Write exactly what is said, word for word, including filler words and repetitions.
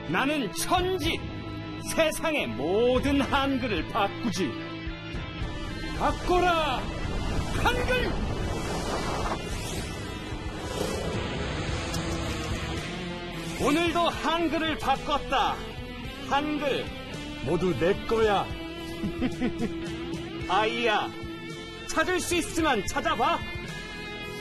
나는 천지, 세상의 모든 한글을 바꾸지. 바꿔라, 한글! 오늘도 한글을 바꿨다. 한글 모두 내 거야. 아이야, 찾을 수 있으면 찾아봐.